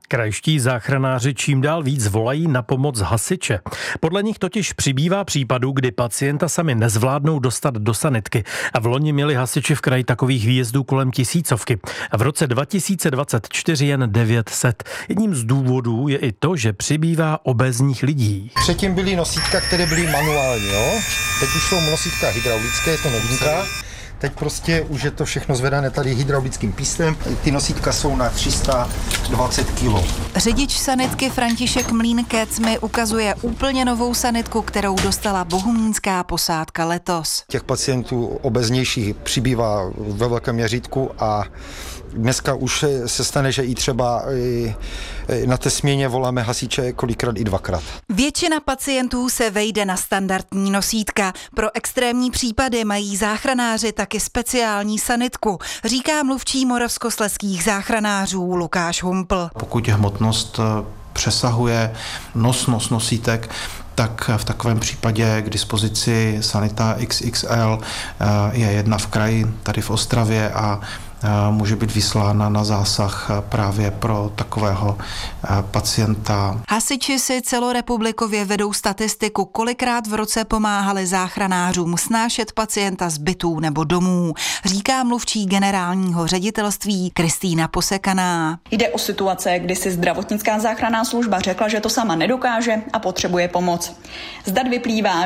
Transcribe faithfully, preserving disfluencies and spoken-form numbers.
Krajští záchranáři čím dál víc volají na pomoc hasiče. Podle nich totiž přibývá případů, kdy pacienta sami nezvládnou dostat do sanitky. A v loni měli hasiči v kraji takových výjezdů kolem tisícovky. A v roce dva tisíce dvacet čtyři jen devět set. Jedním z důvodů je i to, že přibývá obézních lidí. Předtím byly nosítka, které byly manuální, jo? Teď už jsou nosítka hydraulické, je to novinka. Teď prostě už je to všechno zvedané tady hydraulickým pístem. Ty nosítka jsou na tři sta dvacet kilo. Řidič sanitky František Mlínkec mi ukazuje úplně novou sanitku, kterou dostala bohumínská posádka letos. Těch pacientů obeznějších přibývá ve velkém měřítku a dneska už se stane, že i třeba na té směně voláme hasiče kolikrát i dvakrát. Většina pacientů se vejde na standardní nosítka. Pro extrémní případy mají záchranáři taky speciální sanitku, říká mluvčí moravskoslezských záchranářů Lukáš Humpl. Pokud hmotnost přesahuje nosnost nosítek, tak v takovém případě k dispozici sanita X X L je jedna v kraji, tady v Ostravě, a může být vyslána na zásah právě pro takového pacienta. Hasiči si celorepublikově vedou statistiku, kolikrát v roce pomáhali záchranářům snášet pacienta z bytů nebo domů, říká mluvčí generálního ředitelství Kristýna Posekaná. Jde o situace, kdy si zdravotnická záchranná služba řekla, že to sama nedokáže a potřebuje pomoc. Z dat vyplývá,